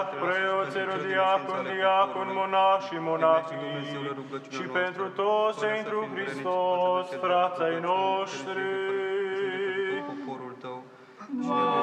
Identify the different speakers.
Speaker 1: preoți, diacon, monași și monahii, și pentru toți cei întru Hristos, frații noștri.